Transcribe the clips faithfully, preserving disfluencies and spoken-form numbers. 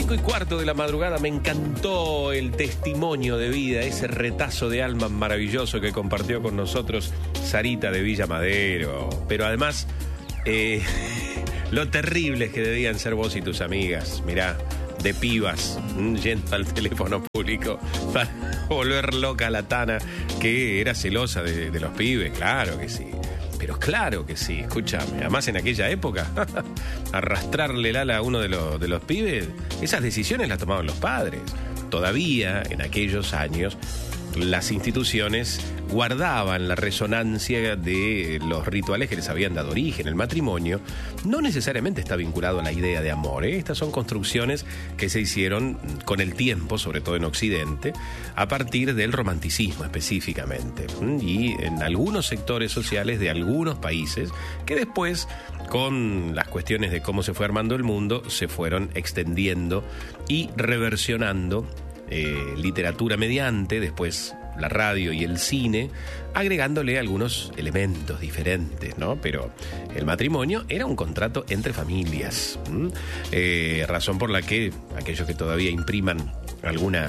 Cinco y cuarto de la madrugada. Me encantó el testimonio de vida, ese retazo de alma maravilloso que compartió con nosotros Sarita de Villa Madero. Pero además, eh, lo terribles que debían ser vos y tus amigas. Mirá, de pibas, mm, yendo al teléfono público para volver loca a la Tana, que era celosa de, de los pibes. Claro que sí. Pero claro que sí, escúchame. Además, en aquella época, arrastrarle el ala a uno de los, de los pibes, esas decisiones las tomaban los padres. Todavía, en aquellos años, las instituciones guardaban la resonancia de los rituales que les habían dado origen. El matrimonio no necesariamente está vinculado a la idea de amor, ¿eh? Estas son construcciones que se hicieron con el tiempo, sobre todo en Occidente, a partir del romanticismo específicamente. Y en algunos sectores sociales de algunos países que después, con las cuestiones de cómo se fue armando el mundo, se fueron extendiendo y reversionando eh, literatura mediante, después la radio y el cine, agregándole algunos elementos diferentes, ¿no? Pero el matrimonio era un contrato entre familias, ¿Mm? eh, razón por la que aquellos que todavía impriman alguna,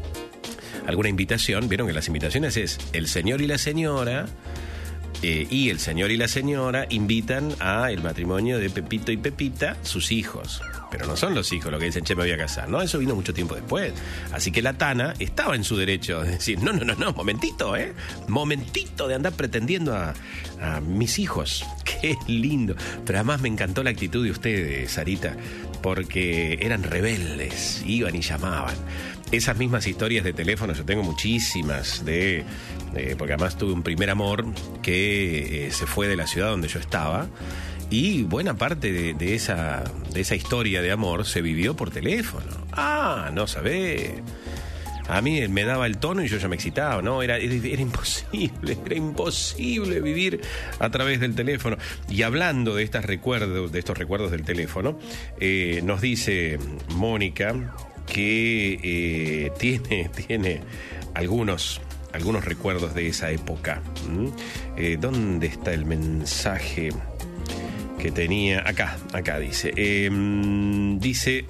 alguna invitación, vieron que las invitaciones es el señor y la señora, eh, y el señor y la señora invitan a el matrimonio de Pepito y Pepita, sus hijos. Pero no son los hijos los que dicen, che, me voy a casar. No, eso vino mucho tiempo después. Así que la Tana estaba en su derecho de decir, no, no, no, no, momentito, ¿eh? Momentito de andar pretendiendo a, a mis hijos. Qué lindo. Pero además me encantó la actitud de ustedes, Sarita, porque eran rebeldes, iban y llamaban. Esas mismas historias de teléfono, yo tengo muchísimas, de, de porque además tuve un primer amor que eh, se fue de la ciudad donde yo estaba. Y buena parte de, de, esa, de esa historia de amor se vivió por teléfono. Ah, no sabés. A mí me daba el tono y yo ya me excitaba, ¿no? Era, era, era imposible, era imposible vivir a través del teléfono. Y hablando de, estas recuerdos, de estos recuerdos del teléfono, eh, nos dice Mónica que eh, tiene, tiene algunos... algunos recuerdos de esa época. ¿Mm? Eh, ¿Dónde está el mensaje que tenía? Acá, acá dice. Eh, dice,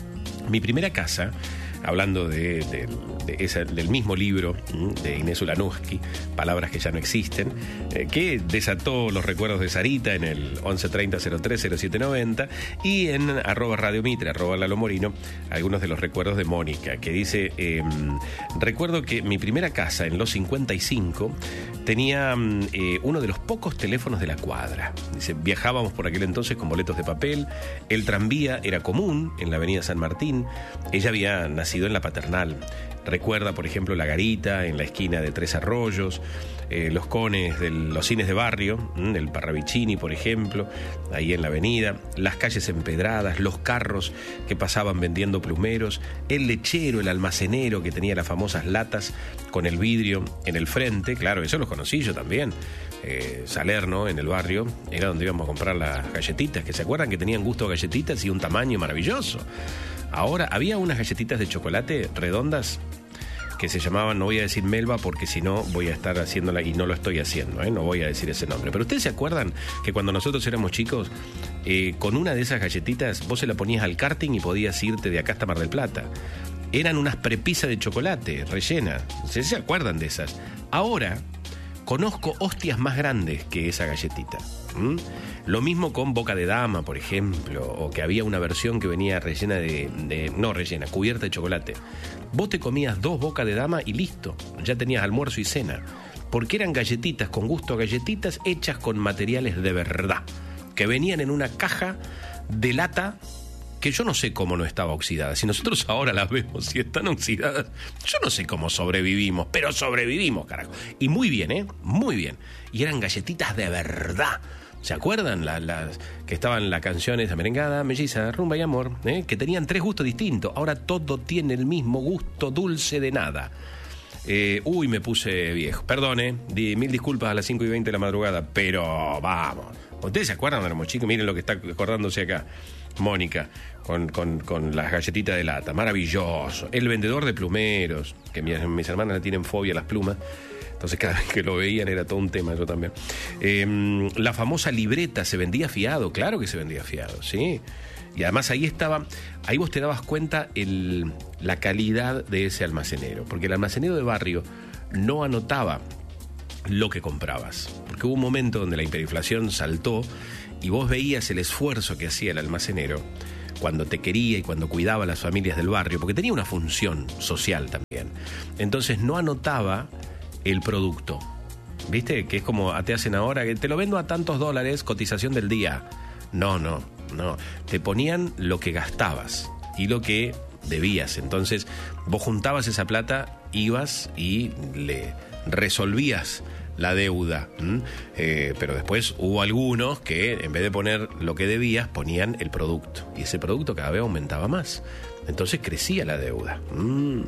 mi primera casa, hablando de, de, de esa, del mismo libro de Inés Ulanuski, Palabras que ya no existen, eh, que desató los recuerdos de Sarita en el once treinta cero tres cero siete noventa, y en arroba Radio Mitre, arroba Lalo Morino, algunos de los recuerdos de Mónica, que dice, eh, recuerdo que mi primera casa en los cincuenta y cinco tenía eh, uno de los pocos teléfonos de la cuadra. Dice, viajábamos por aquel entonces con boletos de papel, el tranvía era común en la avenida San Martín, ella había nacido en la Paternal. Recuerda, por ejemplo, la garita en la esquina de Tres Arroyos, eh, los cones de los cines de barrio, ¿m? el Parravicini, por ejemplo, ahí en la avenida, las calles empedradas, los carros que pasaban vendiendo plumeros, el lechero, el almacenero que tenía las famosas latas con el vidrio en el frente. Claro, eso los conocí yo también. Eh, Salerno, en el barrio, era donde íbamos a comprar las galletitas, que se acuerdan que tenían gusto a galletitas y un tamaño maravilloso. Ahora, había unas galletitas de chocolate redondas que se llamaban, no voy a decir Melba porque si no voy a estar haciéndola y no lo estoy haciendo, ¿eh? No voy a decir ese nombre. Pero ustedes se acuerdan que cuando nosotros éramos chicos, eh, con una de esas galletitas vos se la ponías al karting y podías irte de acá hasta Mar del Plata. Eran unas prepisas de chocolate rellenas. ¿Se, se acuerdan de esas? Ahora conozco hostias más grandes que esa galletita. ¿Mm? Lo mismo con boca de dama, por ejemplo, o que había una versión que venía rellena de, de... no rellena, cubierta de chocolate. Vos te comías dos bocas de dama y listo, ya tenías almuerzo y cena, porque eran galletitas con gusto a galletitas hechas con materiales de verdad, que venían en una caja de lata que yo no sé cómo no estaba oxidada. Si nosotros ahora las vemos y están oxidadas, yo no sé cómo sobrevivimos, pero sobrevivimos, carajo. Y muy bien, ¿eh? Muy bien. Y eran galletitas de verdad. ¿Se acuerdan? Las la, que estaban la canción esa merengada, melliza, rumba y amor, ¿eh? Que tenían tres gustos distintos. Ahora todo tiene el mismo gusto dulce de nada. Eh, uy, me puse viejo. Perdone, di, mil disculpas a las cinco y veinte de la madrugada, pero vamos. ¿Ustedes se acuerdan, éramos chicos? Miren lo que está acordándose acá Mónica, con, con, con las galletitas de lata. Maravilloso. El vendedor de plumeros, que mis, mis hermanas le tienen fobia a las plumas. Entonces cada vez que lo veían era todo un tema, yo también. Eh, la famosa libreta, ¿se vendía fiado? Claro que se vendía fiado, sí. Y además ahí estaba, ahí vos te dabas cuenta el, la calidad de ese almacenero, porque el almacenero de barrio no anotaba lo que comprabas, porque hubo un momento donde la hiperinflación saltó y vos veías el esfuerzo que hacía el almacenero cuando te quería y cuando cuidaba a las familias del barrio, porque tenía una función social también. Entonces no anotaba el producto, ¿viste? Que es como te hacen ahora, que te lo vendo a tantos dólares, cotización del día. No, no, no. Te ponían lo que gastabas y lo que debías. Entonces vos juntabas esa plata, ibas y le resolvías la deuda. ¿Mm? Eh, pero después hubo algunos que en vez de poner lo que debías, ponían el producto. Y ese producto cada vez aumentaba más. Entonces crecía la deuda. Mm,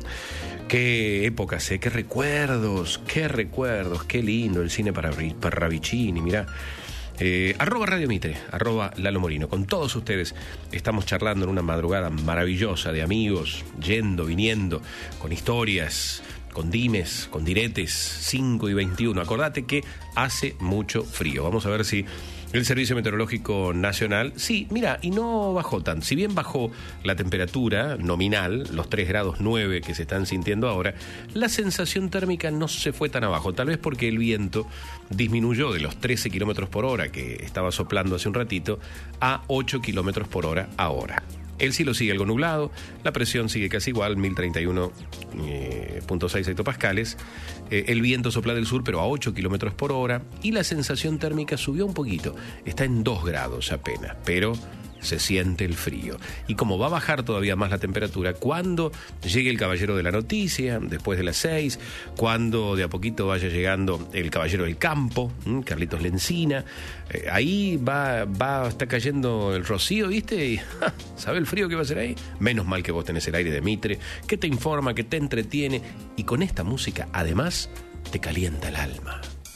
qué épocas, ¿eh? Qué recuerdos, qué recuerdos, qué lindo el cine para Parravicini, mirá. Eh, arroba Radio Mitre, arroba Lalo Morino. Con todos ustedes estamos charlando en una madrugada maravillosa de amigos, yendo, viniendo, con historias, con dimes, con diretes, cinco y veintiuno. Acordate que hace mucho frío. Vamos a ver si el Servicio Meteorológico Nacional, sí, mira, y no bajó tanto. Si bien bajó la temperatura nominal, los tres grados nueve que se están sintiendo ahora, la sensación térmica no se fue tan abajo. Tal vez porque el viento disminuyó de los trece kilómetros por hora que estaba soplando hace un ratito a ocho kilómetros por hora ahora. El cielo sigue algo nublado, la presión sigue casi igual, mil treinta y uno punto seis hectopascales. Eh, el viento sopla del sur, pero a ocho kilómetros por hora. Y la sensación térmica subió un poquito, está en dos grados apenas, pero se siente el frío. Y como va a bajar todavía más la temperatura, cuando llegue el caballero de la noticia, después de las seis, cuando de a poquito vaya llegando el caballero del campo, ¿m? Carlitos Lencina, eh, ahí va, va, está cayendo el rocío, ¿viste? Y ja, ¿sabe el frío que va a hacer ahí? Menos mal que vos tenés el aire de Mitre, que te informa, que te entretiene, y con esta música, además, te calienta el alma.